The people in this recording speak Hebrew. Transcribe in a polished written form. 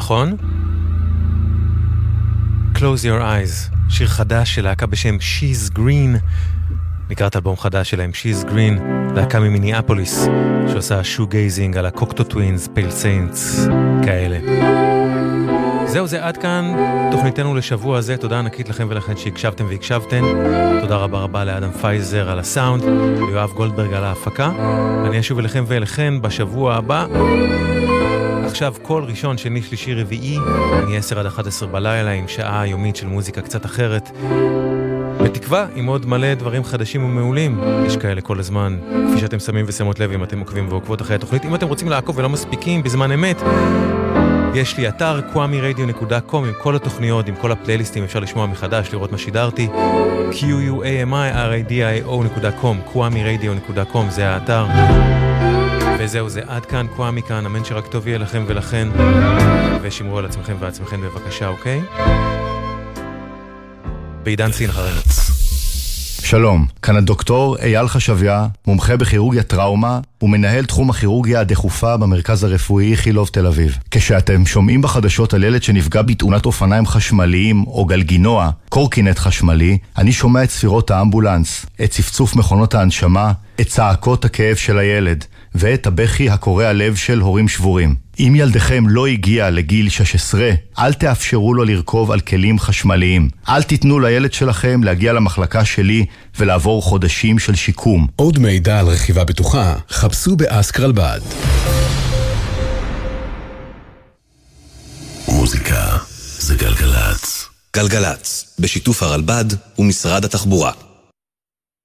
נכון? Close Your Eyes, שיר חדש של להקה בשם She's Green, לקראת אלבום חדש שלהם, She's Green, להקה ממיניאפוליס, שעושה שוגייזינג על הקוקטו טווינס, פייל סיינטס, כאלה. זהו, זה עד כאן תוכניתנו לשבוע הזה. תודה ענקית לכם ולכן שהקשבתם והקשבתם. תודה רבה רבה לאדם פייזר על הסאונד, ליואב גולדברג על ההפקה. אני אשוב אליכם ואליכן בשבוע הבא. עכשיו כל ראשון, שני, שלישי, רביעי, מ-10 עד 11 בלילה, עם שעה יומית של מוזיקה קצת אחרת. בתקווה, עם עוד מלא דברים חדשים ומעולים. יש כאלה כל הזמן, כפי שאתם שמים ושמות לב, אם אתם עוקבים ועוקבות אחרי התוכנית. אם אתם רוצים לעקוב ולא מספיקים בזמן אמת, יש לי אתר kwamiradio.com עם כל התוכניות, עם כל הפלייליסטים, אפשר לשמוע מחדש, לראות מה שידרתי. kwamiradio.com, kwamiradio.com, זה האתר. וזהו, זה עד כאן, קוואמי כאן, אמן שרק טוב יהיה לכם ולכן, ושמרו על עצמכם ועצמכם בבקשה, אוקיי? בעידן סין חרנץ. שלום, כאן הדוקטור אייל חשביה, מומחה בכירורגיה טראומה ומנהל תחום הכירורגיה הדחופה במרכז הרפואי איכילוב תל אביב. כשאתם שומעים בחדשות על ילד שנפגע בתאונת אופניים חשמליים או גלגינוע, קורקינט חשמלי, אני שומע את ספירות האמבולנס, את צפצוף מכונות ההנשמה, את צעקות הכאב של הילד ואת הבכי הקורע לב של הורים שבורים. אם ילדכם לא הגיע לגיל 16, אל תאפשרו לו לרכוב על כלים חשמליים. אל תיתנו לילד שלכם להגיע למחלקה שלי ולעבור חודשים של שיקום. עוד מידע על רכיבה בטוחה, חפשו באסק רלב"ד. מוזיקה זה גלגלץ. גלגלץ, בשיתוף הרלב"ד ומשרד התחבורה.